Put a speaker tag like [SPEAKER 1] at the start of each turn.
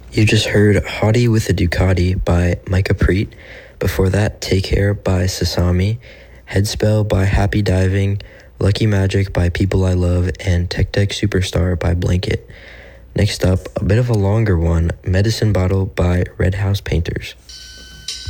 [SPEAKER 1] You just heard Hottie with a Ducati by Micah Preet. Before that, Take Care by Sasami, Headspell by Happy Diving, Lucky Magic by People I Love, and Tech Tech Superstar by Blanket. Next up, a bit of a longer one, Medicine Bottle by Red House Painters.